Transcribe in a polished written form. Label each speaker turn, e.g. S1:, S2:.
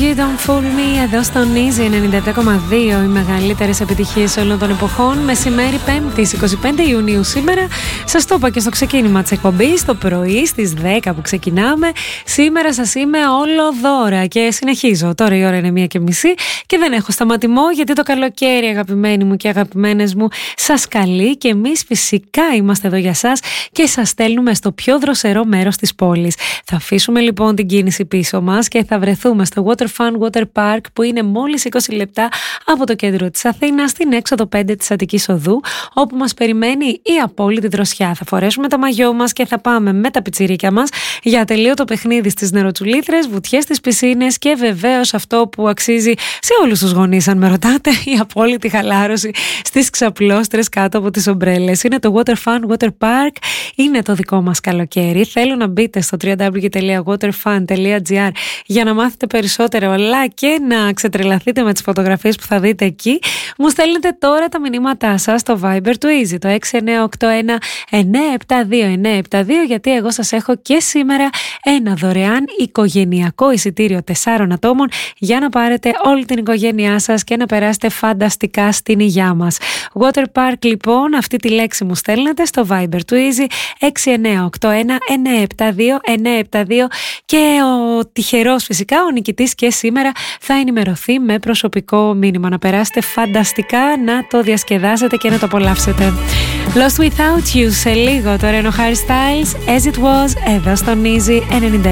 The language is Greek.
S1: You Don't Fool Me εδώ στο Easy 97,2, οι μεγαλύτερες επιτυχίες όλων των εποχών. Μεσημέρι 5ης 25 Ιουνίου σήμερα. Σας το είπα και στο ξεκίνημα της εκπομπής, το πρωί στις 10 που ξεκινάμε. Σήμερα σας είμαι όλο δώρα και συνεχίζω. Τώρα η ώρα είναι 1:30 και δεν έχω σταματημό, γιατί το καλοκαίρι, αγαπημένοι μου και αγαπημένες μου, σας καλεί και εμείς φυσικά είμαστε εδώ για σας και σας στέλνουμε στο πιο δροσερό μέρος της πόλης. Θα αφήσουμε λοιπόν την κίνηση πίσω μας και θα βρεθούμε στο Water Fun Water Park, που είναι μόλις 20 λεπτά από το κέντρο της Αθήνας, στην έξοδο 5 της Αττικής Οδού, όπου μας περιμένει η απόλυτη δροσιά. Θα φορέσουμε τα μαγιό μας και θα πάμε με τα πιτσιρίκια μας για ατελείωτο παιχνίδι στις νεροτσουλήθρες, βουτιές στις πισίνες και βεβαίως αυτό που αξίζει σε όλους τους γονείς, αν με ρωτάτε, η απόλυτη χαλάρωση στις ξαπλώστρες κάτω από τις ομπρέλες. Είναι το Water Fun Water Park, είναι το δικό μας καλοκαίρι. Θέλω να μπείτε στο www.waterfun.gr για να μάθετε περισσότερο, αλλά και να ξετρελαθείτε με τις φωτογραφίες που θα δείτε εκεί. Μου στέλνετε τώρα τα μηνύματά σας στο Viber του Easy, το 6981-972-972, γιατί εγώ σας έχω και σήμερα ένα δωρεάν οικογενειακό εισιτήριο 4 ατόμων για να πάρετε όλη την οικογένειά σας και να περάσετε φανταστικά στην υγειά μας. Water Park λοιπόν, αυτή τη λέξη μου στέλνετε στο Viber του Easy 6981-972-972 και ο τυχερός φυσικά, ο νικητής και σήμερα θα ενημερωθεί με προσωπικό μήνυμα. Να περάσετε φανταστικά, να το διασκεδάσετε και να το απολαύσετε. Lost Without You σε λίγο. Τώρα είναι ο Harry Styles, As It Was, εδώ στον Easy 90.